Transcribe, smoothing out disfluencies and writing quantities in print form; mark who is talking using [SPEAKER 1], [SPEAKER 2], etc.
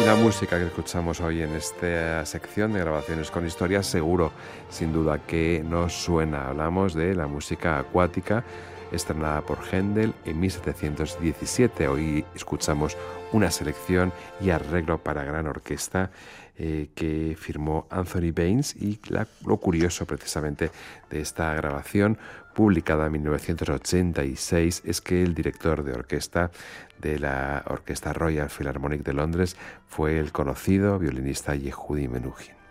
[SPEAKER 1] La música que escuchamos hoy en esta sección de grabaciones con historia seguro, sin duda, que nos suena. Hablamos de la música acuática estrenada por Händel en 1717. Hoy escuchamos una selección y arreglo para gran orquesta que firmó Anthony Baines, y lo curioso precisamente de esta grabación publicada en 1986 es que el director de orquesta de la Orquesta Royal Philharmonic de Londres fue el conocido violinista Yehudi Menuhin.